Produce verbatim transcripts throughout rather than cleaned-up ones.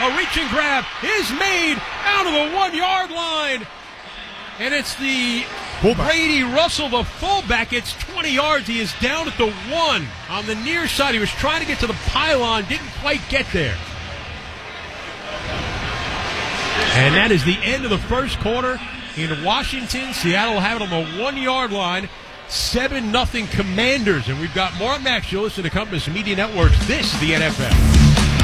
A reaching grab is made out of the one-yard line. And it's the fullback. Brady Russell, the fullback. It's twenty yards. He is down at the one. On the near side, he was trying to get to the pylon, didn't quite get there. And that is the end of the first quarter in Washington. Seattle will have it on the one-yard line. seven nothing Commanders. And we've got more up next. You'll listen to Compass Media Networks. This is the N F L.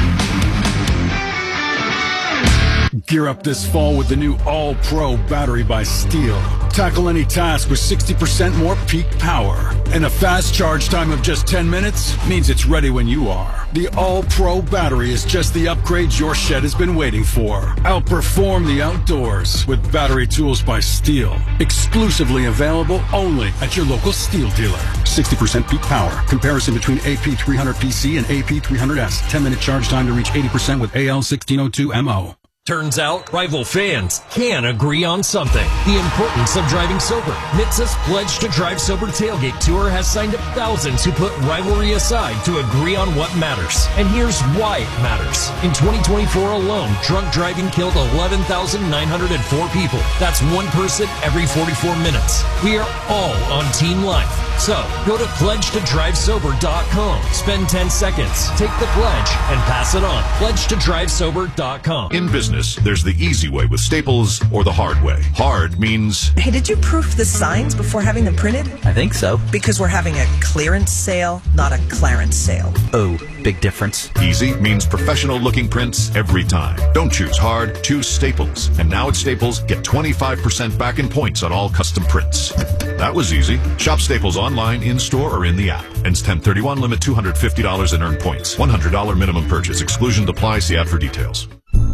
Gear up this fall with the new All-Pro battery by Steel. Tackle any task with sixty percent more peak power. And a fast charge time of just ten minutes means it's ready when you are. The All-Pro battery is just the upgrade your shed has been waiting for. Outperform the outdoors with battery tools by Steel. Exclusively available only at your local Steel dealer. sixty percent peak power. Comparison between A P three hundred P C and A P three hundred S. ten minute charge time to reach eighty percent with A L sixteen oh two M O. Turns out, rival fans can agree on something. The importance of driving sober. N H T S A's Pledge to Drive Sober Tailgate Tour has signed up thousands who put rivalry aside to agree on what matters. And here's why it matters. In twenty twenty-four alone, drunk driving killed eleven thousand nine hundred four people. That's one person every forty-four minutes. We are all on Team Life. So, go to pledge to drive sober dot com. Spend ten seconds, take the pledge, and pass it on. pledge to drive sober dot com. In business, there's the easy way with Staples or the hard way. Hard means... Hey, did you proof the signs before having them printed? I think so. Because we're having a clearance sale, not a clarence sale. Oh, big difference. Easy means professional-looking prints every time. Don't choose hard, choose Staples. And now at Staples, get twenty-five percent back in points on all custom prints. That was easy. Shop Staples online, in-store, or in the app. Ends ten thirty-one, limit two hundred fifty dollars and earn points. one hundred dollars minimum purchase. Exclusion apply. See ad for details.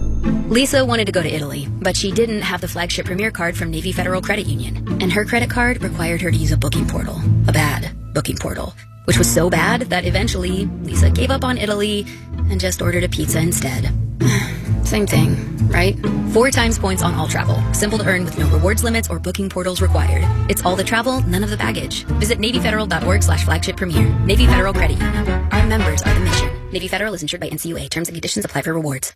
Lisa wanted to go to Italy, but she didn't have the flagship Premier card from Navy Federal Credit Union. And her credit card required her to use a booking portal. A bad booking portal. Which was so bad that eventually Lisa gave up on Italy and just ordered a pizza instead. Same thing, right? Four times points on all travel. Simple to earn with no rewards limits or booking portals required. It's all the travel, none of the baggage. Visit Navy Federal dot org slash flagship premier. Navy Federal Credit Union. Our members are the mission. Navy Federal is insured by N C U A. Terms and conditions apply for rewards.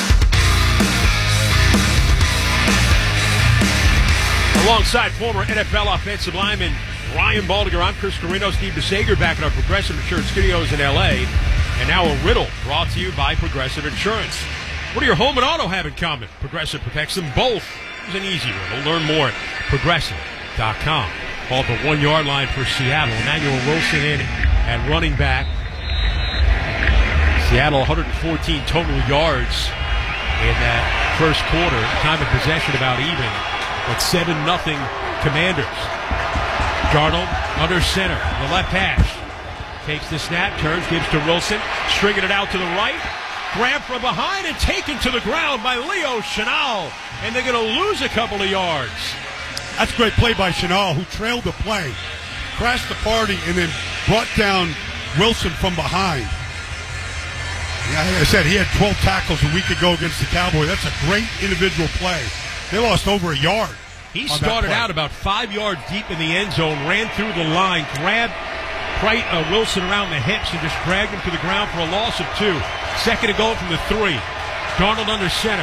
Alongside former N F L offensive lineman Ryan Baldinger, I'm Chris Carino, Steve DeSager back in our Progressive Insurance Studios in L A. And now a riddle brought to you by Progressive Insurance. What do your home and auto have in common? Progressive protects them both. It's an easy riddle. Learn more at progressive dot com. Ball at the one-yard line for Seattle. Emmanuel Wilson in at running back. Seattle one hundred fourteen total yards in that first quarter. Time of possession about even. But seven nothing Commanders. Darnold under center. The left hash. Takes the snap, turns, gives to Wilson. Stringing it out to the right. Grabbed from behind and taken to the ground by Leo Chenal. And they're going to lose a couple of yards. That's a great play by Chenal, who trailed the play, crashed the party, and then brought down Wilson from behind. Like I said, he had twelve tackles a week ago against the Cowboys. That's a great individual play. They lost over a yard. He started out about five yards deep in the end zone, ran through the line, grabbed Pright, uh, Wilson around the hips and just dragged him to the ground for a loss of two. Second and goal from the three. Darnold under center.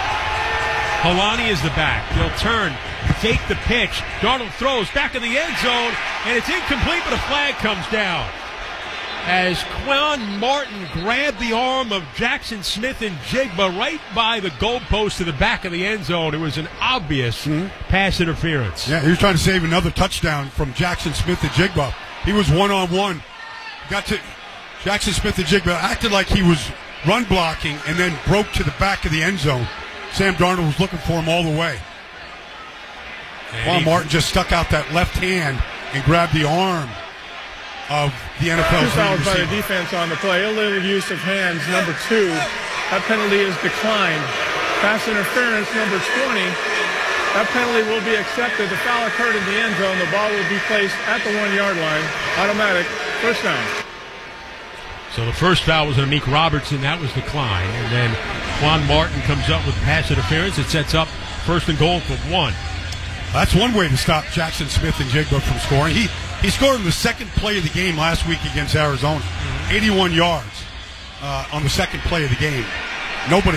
Holani is the back. They'll turn, take the pitch. Darnold throws back in the end zone, and it's incomplete, but a flag comes down. As Quan Martin grabbed the arm of Jackson Smith and Jigba right by the goalpost to the back of the end zone. It was an obvious mm-hmm. pass interference. Yeah, he was trying to save another touchdown from Jackson Smith and Jigba. He was one-on-one. Got to Jackson Smith and Jigba acted like he was run blocking and then broke to the back of the end zone. Sam Darnold was looking for him all the way. Quan Martin just stuck out that left hand and grabbed the arm of the N F L's Two fouls by the defense on the play. Illegal use of hands, number two. That penalty is declined. Pass interference, number twenty. That penalty will be accepted. The foul occurred in the end zone. The ball will be placed at the one-yard line. Automatic. First down. So the first foul was on Amik Robertson. That was declined. And then Quan Martin comes up with pass interference. It sets up first and goal for one. That's one way to stop Jackson Smith and Jigba from scoring. He he scored in the second play of the game last week against Arizona. Mm-hmm. eighty-one yards uh, on the second play of the game. Nobody